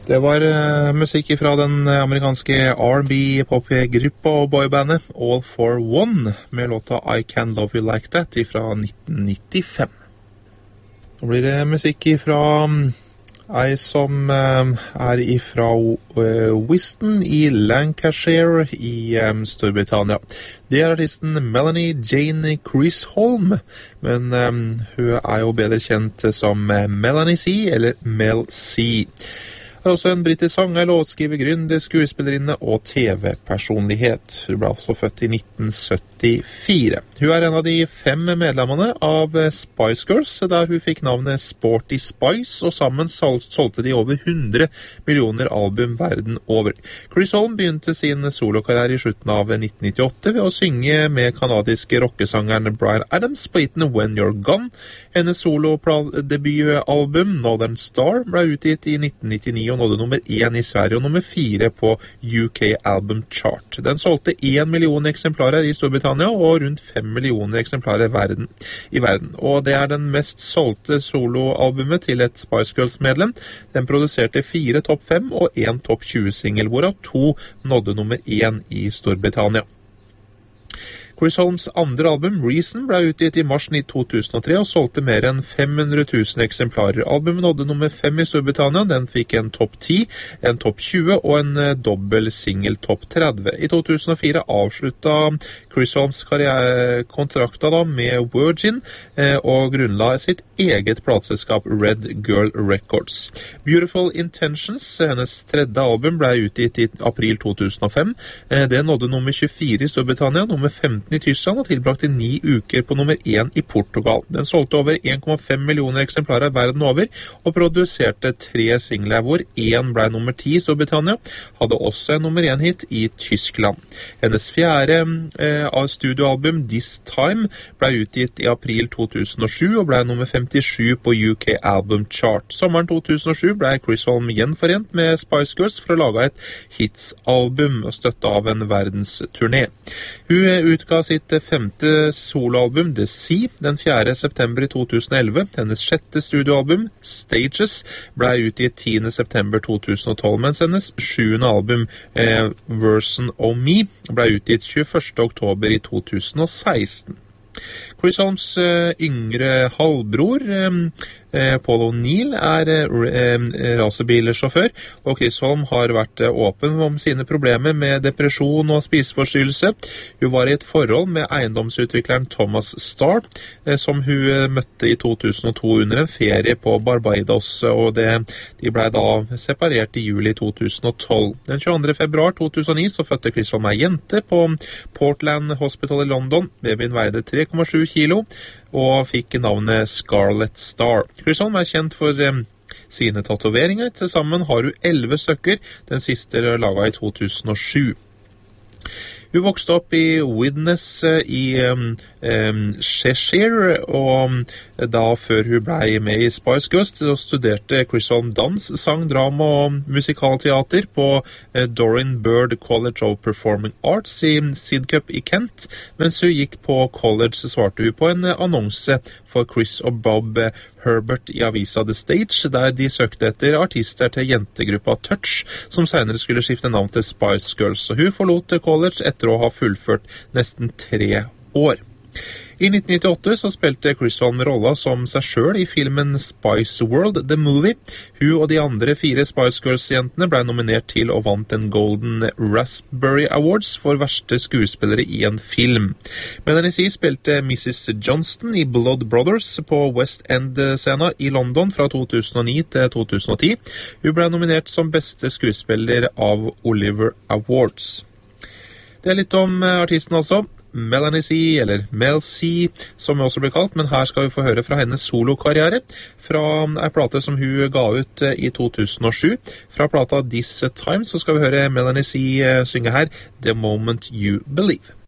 Det var musikk fra den amerikanske R&B-popgruppa og boybandet All for One med låta I Can Love You Like That fra 1995. Nå blir det musikk fra ei som fra Wiston i Lancashire i Storbritannia. Det artisten Melanie Jane Chisholm, men hun jo bedre kjent som Melanie C, eller Mel C. Hun også en britisk sanger, låtskriver, gründer, skuespillerinne og TV-personlighet. Hun ble altså født i 1974. Hun en av de 5 medlemmene av Spice Girls, der hun fikk navnet Sporty Spice, og sammen solgte de over 100 millioner album verden over. Chisholm begynte sin solokarriere i slutten av 1998 ved å synge med kanadiske rockesangeren Bryan Adams på hiten When You're Gone. Hennes solodebutalbum Northern Star ble utgitt i 1999 og nådde nummer 1 i Sverige og nummer 4 på UK Album Chart. Den solgte 1 million eksemplarer i Storbritannia og rundt 5 millioner eksemplarer i verden. Og det den mest solgte soloalbumet til et Spice Girls-medlem. Den produserte 4 topp 5 og 1 topp 20-singel, hvorav 2 nådde nummer 1 i Storbritannia. Chisholms andre album, Reason, ble utgitt i mars 2003 og solgte mer enn 500 000 eksemplarer. Albumet nådde nummer 5 i Storbritannia, den fikk en topp 10, en topp 20 og en dobbel singel topp 30. I 2004 avsluttet Chisholms kontrakta med Virgin og grunnla sitt eget plateselskap Red Girl Records. Beautiful Intentions, hennes tredje album, ble utgitt i april 2005. Det nådde nummer 24 i Storbritannia, nummer 15 i Tyskland og tilbrakte 9 uker på nummer 1 i Portugal. Den solgte over 1,5 millioner eksemplarer verden over og produserte 3 singler, hvor 1 ble nummer 10 i Storbritannia, hadde også en nummer 1-hit i Tyskland. Hennes fjerde studioalbum This Time ble utgitt i april 2007 og ble nummer 57 på UK Album Chart. Sommeren 2007 ble Chisholm gjenforent med Spice Girls for å lage et hitsalbum og støtte av en verdensturné. Hun utga sitt 5. soloalbum The Sea den 4. september i 2011. Hennes 6. studioalbum Stages ble utgitt 10. september 2012, mens hennes 7. album Version of Me ble utgitt 21. oktober i 2016. Chisholms yngre halvbror Paul O'Neill racerbilsjåfør, og Chisholm har vært åpen om sine problemer med depresjon og spiseforstyrrelse. Hun var i et forhold med eiendomsutvikleren Thomas Starr, som hun møtte i 2002 under en ferie på Barbados, og de ble da separert i juli 2012. Den 22. februar 2009 så fødte Chisholm ei jente på Portland Hospital i London. Babyen veide 3,7 kilo og fikk navnet Scarlet Star. Chisholm kjent for sine tatoveringer. Til sammen har hun 11 stykker, den siste laget i 2007. Hun vokste opp i Widnes i Cheshire, og da før hun ble med i Spice Girls, så studerte Chisholm dans, sang, drama og musikalteater på Doreen Bird College of Performing Arts i Sidcup i Kent. Mens hun gikk på college, så svarte hun på en annonse for Chris og Bob Herbert i avisa The Stage, der de søkte etter artister til jentegruppa Touch, som senere skulle skifte navn til Spice Girls. Og hun forlot college etter å ha fullført nesten 3 år. I 1998 så spilte Chisholm rolla som seg selv i filmen Spice World, The Movie. Hun og de andre 4 Spice Girls-jentene ble nominert til og vant en Golden Raspberry Awards for verste skuespillere i en film. Melanie C spilte Mrs. Johnston i Blood Brothers på West End-scena i London fra 2009 til 2010. Hun ble nominert som beste skuespiller av Oliver Awards. Det litt om artisten altså. Melanie C, eller Mel C, som også blir kalt, men her skal vi få høre fra hennes solokarriere, fra en plate som hun ga ut i 2007. Fra plata This Time så skal vi høre Melanie C synge her, The Moment You Believe.